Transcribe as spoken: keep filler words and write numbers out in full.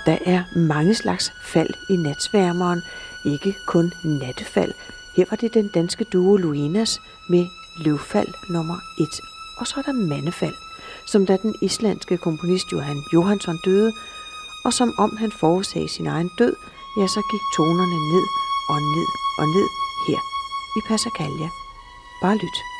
Der er mange slags fald i natsværmeren, ikke kun nattefald. Her var det den danske duo Luinas med Løvfald nummer et. Og så er der Mandefald, som da den islandske komponist Jóhann Jóhannsson døde, og som om han forudsagde sin egen død, ja, så gik tonerne ned og ned og ned her i Passacaglia. Bare lyt.